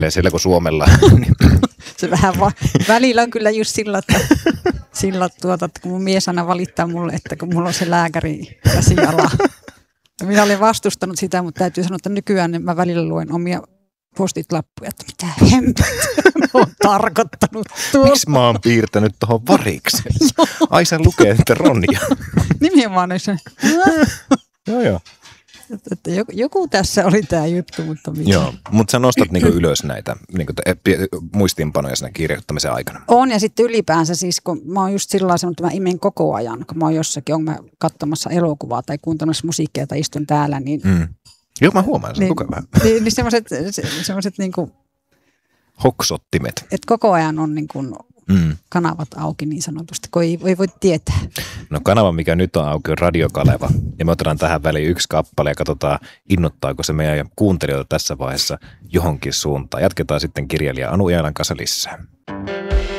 siellä kuin Suomella. Se vähän välillä on kyllä just sillä että kun mun mies aina valittaa mulle, että kun mulla on se lääkäri käsiala. Minä olen vastustanut sitä, mutta täytyy sanoa, että nykyään mä välillä luen omia postit-lappuja, että mitä hempää on tarkoittanut tuolla. Miksi mä oon piirtänyt tuohon variksi? Ai sä lukee sitten Ronja. Nimenomaan se. Joo. Että joku tässä oli tämä juttu, mutta mitä? Joo, mutta sä nostat niinku ylös näitä niinku muistiinpanoja siinä kirjoittamisen aikana. On, ja sitten ylipäänsä siis, kun mä oon just sillä lailla sanonut, että mä imen koko ajan, kun mä oon jossakin, on mä katsomassa elokuvaa tai kuuntelemassa musiikkia tai istun täällä, niin... Joo, mä huomaan sen koko ajan. Niin semmoiset niinku... Hoksottimet. Että koko ajan on niinku kanavat auki niin sanotusti, kun ei voi tietää. No kanava, mikä nyt on auki, on Radio Kaleva. Ja me otetaan tähän väliin yksi kappale ja katsotaan, innoittaako se meidän kuuntelijoita tässä vaiheessa johonkin suuntaan. Jatketaan sitten kirjailija Anu Eelan kanssa lisää.